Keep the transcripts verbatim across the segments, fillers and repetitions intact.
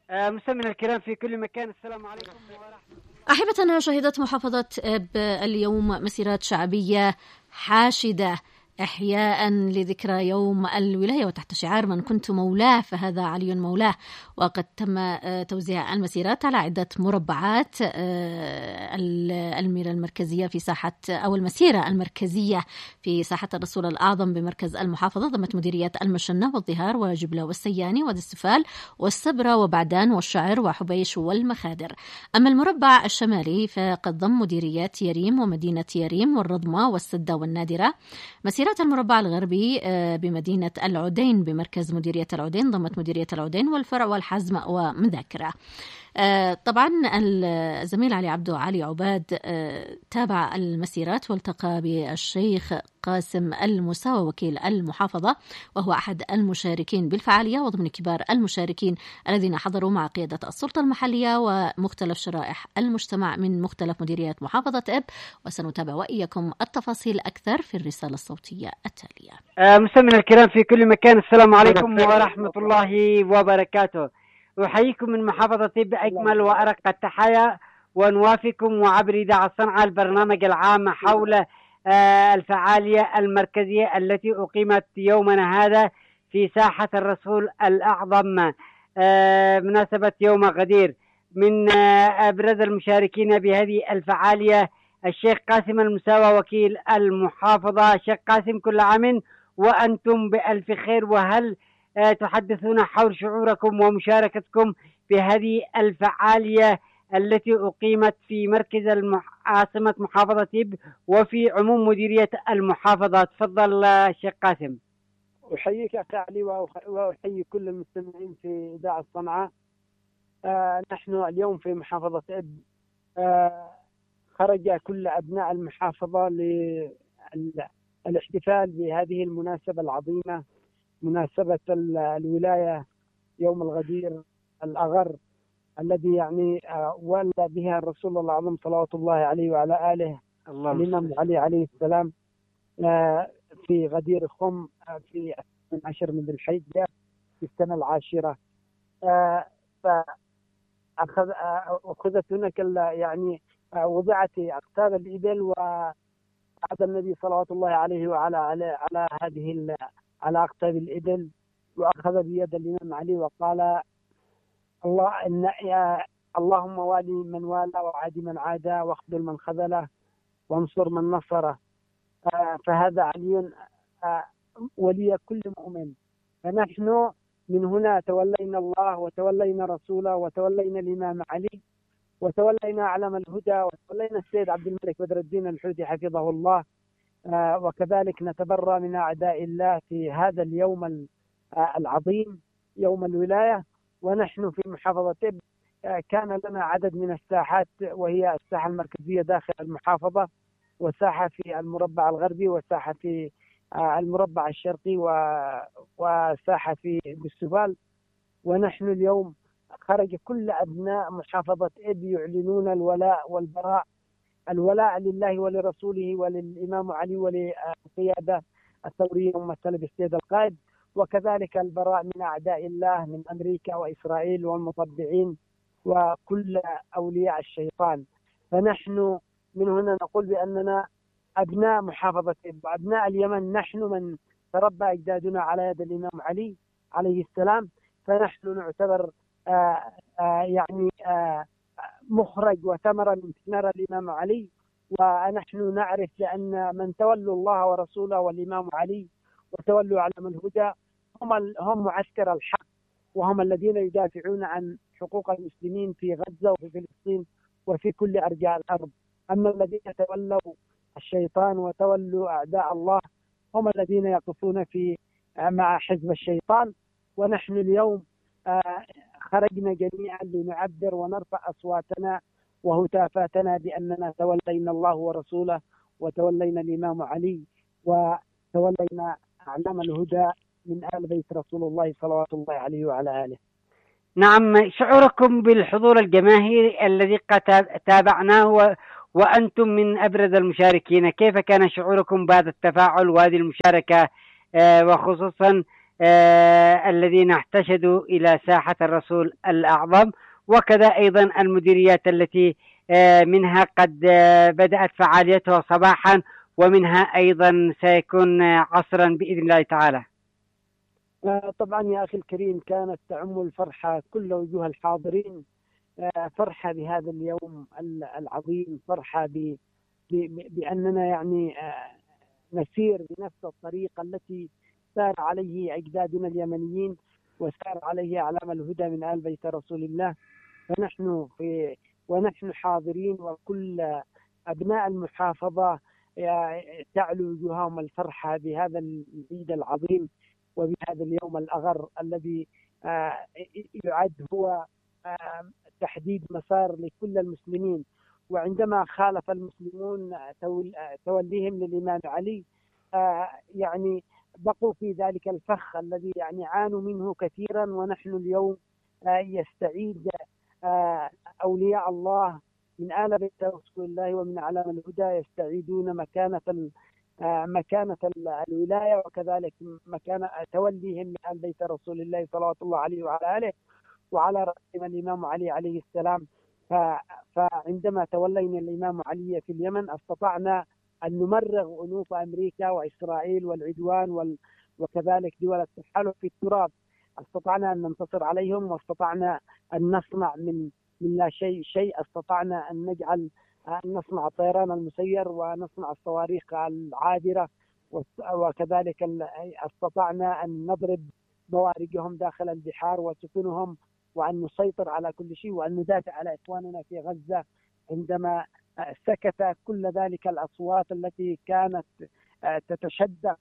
آه، مستمعينا الكرام في كل مكان، السلام عليكم ورحمة الله. أحبتنا، شهدت محافظة إب اليوم مسيرات شعبية حاشدة إحياء لذكرى يوم الولاية وتحت شعار من كنت مولاه فهذا علي مولاه. وقد تم توزيع المسيرات على عدة مربعات. الميرة المركزية في ساحة أو المسيرة المركزية في ساحة الرسول الأعظم بمركز المحافظة ضمت مديريات المشنة والظهار وجبلة والسياني وادي السفال والسبرة وبعدان والشعر وحبيش والمخادر. أما المربع الشمالي فقد ضم مديريات يريم ومدينة يريم والرضمة والسدة والنادرة. مسيرات المربع الغربي بمدينة العدين بمركز مديرية العدين ضمت مديرية العدين والفرع والحزم ومذاكرة. طبعا الزميل علي عبدو علي عباد تابع المسيرات والتقى بالشيخ قاسم المساوى وكيل المحافظة وهو أحد المشاركين بالفعالية وضمن كبار المشاركين الذين حضروا مع قيادة السلطة المحلية ومختلف شرائح المجتمع من مختلف مديريات محافظة إب. وسنتابع وإياكم التفاصيل أكثر في الرسالة الصوتية التالية. آه، مستمعينا الكرام في كل مكان، السلام عليكم ورحمة الله وبركاته. أحييكم من محافظة إب بأكمل وأرق التحايا ونوافيكم وعبر إذاعة صنعاء البرنامج العام حول آه الفعالية المركزية التي أقيمت يومنا هذا في ساحة الرسول الأعظم آه مناسبة يوم غدير. من آه أبرز المشاركين بهذه الفعالية الشيخ قاسم المساوى وكيل المحافظة. شيخ قاسم، كل عام وأنتم بألف خير، وهل تحدثون حول شعوركم ومشاركتكم بهذه الفعالية التي أقيمت في مركز عاصمة محافظة إب وفي عموم مديرية المحافظة؟ تفضل شيخ قاسم. أحييك أخي علي وأحيي كل المستمعين في إذاعة صنعاء. آه نحن اليوم في محافظة إب آه خرج كل أبناء المحافظة للاحتفال بهذه المناسبة العظيمة، مناسبة الولاية يوم الغدير الأغر الذي يعني ولى بها الرسول الأعظم صلوات الله عليه وعلى آله الإمام علي عليه السلام في غدير خم في عشر من ذي الحجة في السنة العاشرة. فأخذ أخذت هناك يعني وضعت أقطاب الإبل وعاد النبي صلوات الله عليه وعلى على, على هذه على أقطاب الإبل وأخذ بيد الإمام علي وقال الله إن يا اللهم والي من والى وعادي من عادى واخذل من خذله وانصر من نصره. آه فهذا علي آه ولي كل مؤمن. فنحن من هنا تولينا الله وتولينا رسوله وتولينا الإمام علي وتولينا علم الهدى وتولينا السيد عبد الملك بدر الدين الحوثي حفظه الله. آه وكذلك نتبرأ من أعداء الله في هذا اليوم آه العظيم يوم الولاية. ونحن في محافظة إب آه كان لنا عدد من الساحات، وهي الساحة المركزية داخل المحافظة وساحة في المربع الغربي وساحة في آه المربع الشرقي وساحة في بالسبال. ونحن اليوم خرج كل أبناء محافظة إب يعلنون الولاء والبراء، الولاء لله ولرسوله وللإمام علي وللقيادة الثورية ممثلة بالسيد القائد، وكذلك البراء من أعداء الله من أمريكا وإسرائيل والمطبعين وكل أولياء الشيطان. فنحن من هنا نقول بأننا أبناء محافظة إب، أبناء اليمن، نحن من تربى أجدادنا على يد الإمام علي عليه السلام. فنحن نعتبر آآ آآ يعني آآ مخرج وثمرة من ثمار الإمام علي. ونحن نعرف بأن من تولوا الله ورسوله والإمام علي وتولوا علم الهدى هم هم معسكر الحق، وهم الذين يدافعون عن حقوق المسلمين في غزة وفي فلسطين وفي كل أرجاء الأرض. أما الذين تولوا الشيطان وتولوا أعداء الله هم الذين يقفون في مع حزب الشيطان. ونحن اليوم خرجنا جميعا لنعبر ونرفع أصواتنا وهتافاتنا بأننا تولينا الله ورسوله وتولينا الإمام علي وتولينا أعلام الهدى من آل بيت رسول الله صلوات الله عليه وعلى آله. نعم، شعوركم بالحضور الجماهيري الذي قد تابعناه وأنتم من أبرز المشاركين، كيف كان شعوركم بهذا التفاعل وهذه المشاركة وخصوصا آه الذين احتشدوا إلى ساحة الرسول الأعظم، وكذا أيضا المديريات التي آه منها قد آه بدأت فعاليتها صباحا، ومنها أيضا سيكون آه عصرا بإذن الله تعالى. طبعا يا أخي الكريم، كانت تعم الفرحة كل وجوه الحاضرين، فرحة بهذا اليوم العظيم، فرحة ب... ب... بأننا يعني نسير بنفس الطريق التي سار عليه أجدادنا اليمنيين وسار عليه أعلام الهدى من آل بيت رسول الله. فنحن في ونحن حاضرين، وكل أبناء المحافظة تعلو وجوههم الفرحة بهذا العيد العظيم وبهذا اليوم الأغر الذي يعد هو تحديد مسار لكل المسلمين. وعندما خالف المسلمون توليهم للإمام علي، يعني بقوا في ذلك الفخ الذي يعني عانوا منه كثيرا. ونحن اليوم يستعيد أولياء الله من آل بيت رسول الله ومن أعلام الهدى يستعيدون مكانة مكانة الولاية، وكذلك مكانة توليهم لآل بيت رسول الله صلوات الله عليه وعلى آله، وعلى رأسهم الإمام علي عليه السلام. فعندما تولينا الإمام علي في اليمن استطعنا أن نمرغ أنوف أمريكا وإسرائيل والعدوان وكذلك دول التحالف في التراب. استطعنا أن ننتصر عليهم، واستطعنا أن نصنع من من لا شيء شيء. استطعنا أن نجعل أن نصنع الطيران المسير ونصنع الصواريخ العابرة، وكذلك استطعنا أن نضرب بوارجهم داخل البحار وسفنهم، وأن نسيطر على كل شيء، وأن ندافع على إخواننا في غزة عندما سكت كل ذلك الأصوات التي كانت تتشدق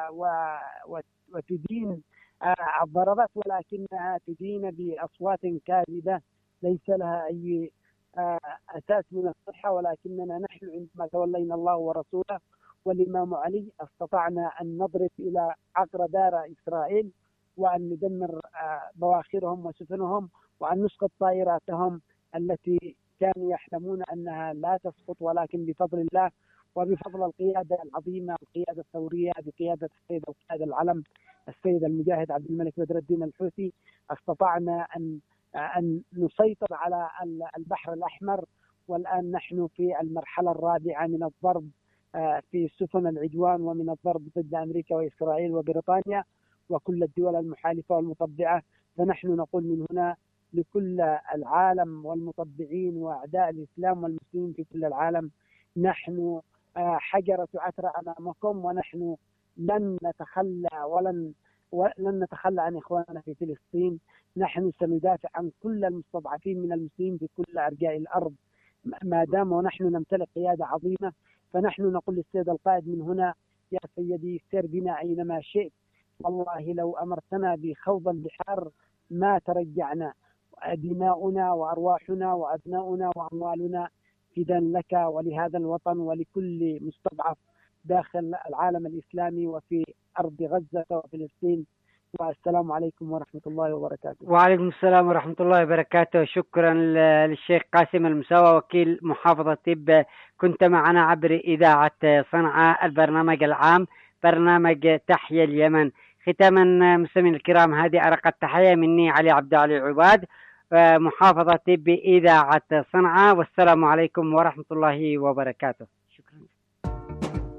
وتدين الضربات، ولكنها تدين بأصوات كاذبة ليس لها أي أساس من الصحة. ولكننا نحن عندما تولينا الله ورسوله والإمام علي استطعنا أن نضرب إلى عقر دار إسرائيل، وأن ندمر بواخرهم وسفنهم، وأن نسقط طائراتهم التي كانوا يحلمون أنها لا تسقط، ولكن بفضل الله وبفضل القيادة العظيمة، القيادة الثورية بقيادة السيد القائد العلم السيد المجاهد عبد الملك بدر الدين الحوثي، استطعنا أن أن نسيطر على البحر الأحمر. والآن نحن في المرحلة الرابعة من الضرب في سفن العدوان، ومن الضرب ضد أمريكا وإسرائيل وبريطانيا وكل الدول المحالفة والمطبعة. فنحن نقول من هنا لكل العالم والمطبعين وأعداء الإسلام والمسلمين في كل العالم: نحن حجرة عثرة أمامكم، ونحن لن نتخلى ولن ولن نتخلى عن إخواننا في فلسطين. نحن سندافع عن كل المستضعفين من المسلمين في كل أرجاء الأرض ما دام ونحن نمتلك قيادة عظيمة. فنحن نقول للسيد القائد من هنا: يا سيدي سر بنا أينما شئت، والله لو أمرتنا بخوض البحار ما ترجعنا، دماؤنا وأرواحنا وأبناؤنا وأموالنا فداء لك ولهذا الوطن ولكل مستضعف داخل العالم الإسلامي وفي أرض غزة وفلسطين. والسلام عليكم ورحمة الله وبركاته. وعليكم السلام ورحمة الله وبركاته. شكرا للشيخ قاسم المساوى وكيل محافظة طب، كنت معنا عبر إذاعة صنعاء البرنامج العام برنامج تحيا اليمن. ختاما مستمعينا الكرام، هذه أرق التحية مني علي عبد العالي عباد، محافظة طب إذاعة صنعاء، والسلام عليكم ورحمة الله وبركاته.